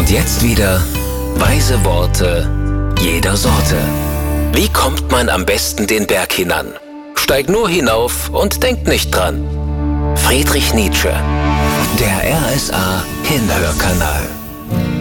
Und jetzt wieder weise Worte jeder Sorte. Wie kommt man am besten den Berg hinan? Steig nur hinauf und denk nicht dran. Friedrich Nietzsche, der RSA Hinhörkanal.